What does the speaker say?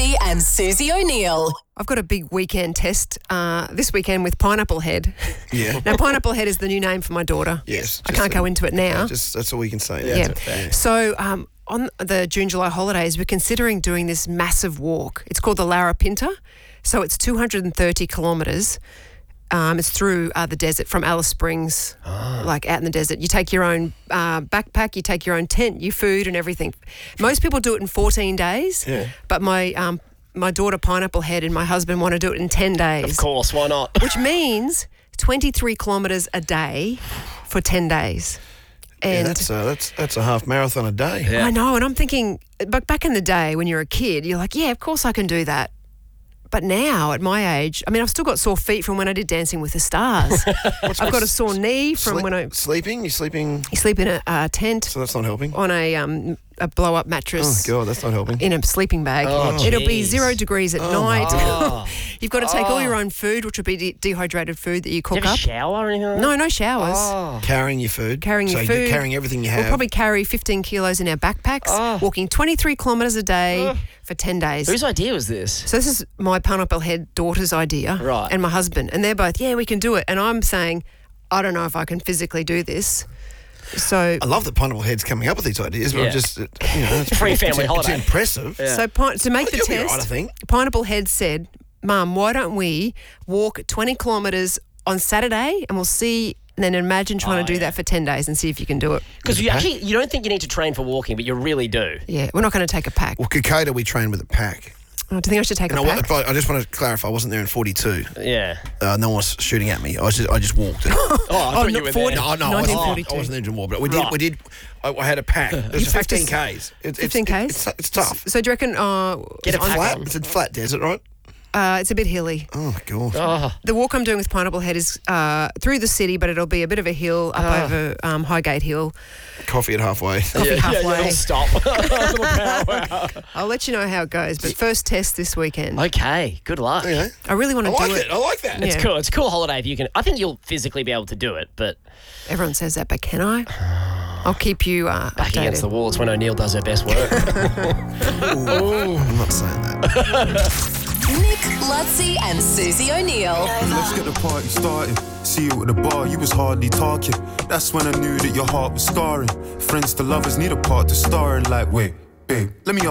Lutzi and Susie O'Neill. I've got a big weekend test this weekend with Pineapple Head. Yeah. Now, Pineapple Head is the new name for my daughter. Yes. I can't go into it now. That's all we can say. Yeah. So on the June-July holidays, we're considering doing this massive walk. It's called the Larapinta. So it's 230 kilometres. It's through the desert from Alice Springs, like out in the desert. You take your own backpack, you take your own tent, your food and everything. Most people do it in 14 days, but my daughter Pineapple Head and my husband want to do it in 10 days. Of course, why not? Which means 23 kilometres a day for 10 days. And that's a half marathon a day. Yeah. I know, and I'm thinking, but back in the day when you're a kid, you're like, yeah, of course I can do that. But now, at my age, I mean, I've still got sore feet from when I did Dancing with the Stars. I've got a sore knee from when I... Sleeping? You sleeping? You sleep in a tent. So that's not helping? On a blow-up mattress. Oh, God, that's not helping. In a sleeping bag. Oh, it'll be geez. 0 degrees at night. Oh. You've got to take all your own food, which will be dehydrated food that you cook Do you have up. a shower or anything like that? No showers. Oh. Carrying your food. Carrying your food. Carrying everything you have. We'll probably carry 15 kilos in our backpacks, walking 23 kilometres a day for 10 days. Whose idea was this? So this is my Pineapple Head daughter's idea, Right. and my husband, and they're both, yeah, we can do it. And I'm saying, I don't know if I can physically do this. So I love that Pineapple Head's coming up with these ideas, but Yeah. I'm just, it's Free family holiday. It's impressive. Yeah. So to make the You'll be test, all right, I think. Pineapple Head said, Mum, why don't we walk 20 kilometres on Saturday and we'll see, and then imagine trying to do that for 10 days and see if you can do it. Because you don't think you need to train for walking, but you really do. Yeah, we're not going to take a pack. Well, Kokoda, we train with a pack. Oh, do you think I should take a pack? I just want to clarify, I wasn't there in 42. Yeah. No one was shooting at me. I just walked. Oh, I thought you were 40. there. No, I 1942. wasn't there anymore, but we did. I had a pack. It was 15 Ks. 15 Ks? It's tough. So do you reckon... Get a pack Flat. on. It's a flat desert, right? it's a bit hilly. Oh, God. Oh. The walk I'm doing with Pineapple Head is through the city, but it'll be a bit of a hill up over Highgate Hill. Coffee at halfway. Coffee halfway. Yeah, little stop. Little powwow. I'll let you know how it goes, but first test this weekend. Okay, good luck. Okay. I really want to do it. I like that. Yeah. It's cool. It's a cool holiday if you can. I think you'll physically be able to do it, but Everyone says that, but can I? I'll keep you back updated. against the wall, it's when O'Neill does her best work. I'm not saying that. Nick Lutzi and Susie O'Neill. Let's get the party started. See you at the bar, you was hardly talking. That's when I knew that your heart was scarring. Friends to lovers need a part to star in. Like, wait, babe, let me